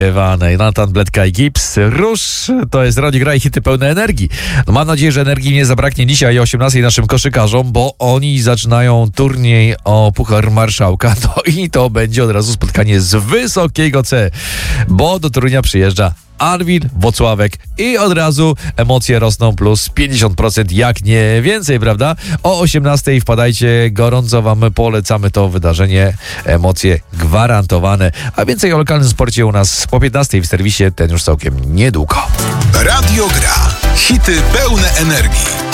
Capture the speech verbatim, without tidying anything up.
Ewanej, Nathan Bledka i Gips. Róż, to jest Radio Gra i hity pełne energii. No, mam nadzieję, że energii nie zabraknie dzisiaj o osiemnastej naszym koszykarzom, bo oni zaczynają turniej o Puchar Marszałka. No i to będzie od razu spotkanie z wysokiego C, bo do Torunia przyjeżdża Anwil, Włocławek i od razu emocje rosną plus pięćdziesiąt procent, jak nie więcej, prawda? O osiemnastej wpadajcie, gorąco wam polecamy to wydarzenie, emocje gwarantowane, a więcej o lokalnym sporcie u nas po piętnastej w serwisie, ten już całkiem niedługo. Radio Gra. Hity pełne energii.